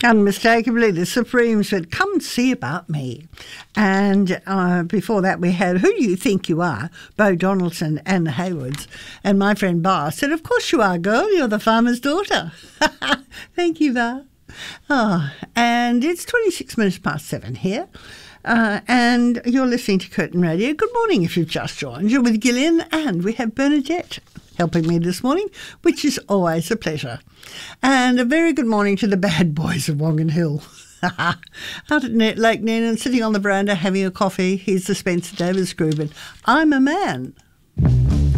Unmistakably, the Supremes said, come and see about me. And before that, we had Who Do You Think You Are? Bo Donaldson and the Haywards. And my friend Bar said, of course you are, girl. You're the farmer's daughter. Thank you, Bar. Oh, and it's 26 minutes past 7 here. And you're listening to Curtin Radio. Good morning if you've just joined. You're with Gillian, and we have Bernadette helping me this morning, which is always a pleasure. And a very good morning to the bad boys of Wongan Hill. Out at Lake Noonan, sitting on the veranda having a coffee. Here's the Spencer Davis Group, and I'm a Man.